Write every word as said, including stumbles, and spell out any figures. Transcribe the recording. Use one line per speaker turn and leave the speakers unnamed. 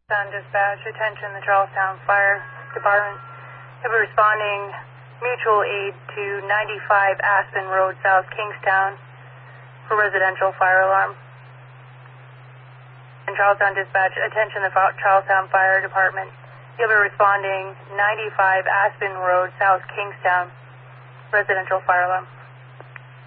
Charlestown Dispatch, attention, the Charlestown Fire Department. They'll be responding mutual aid to ninety-five Aspen Road, South Kingstown, for residential fire alarm. And Charlestown Dispatch, attention, the Charlestown Fire Department. You'll be responding ninety-five Aspen Road, South Kingstown, residential fire alarm.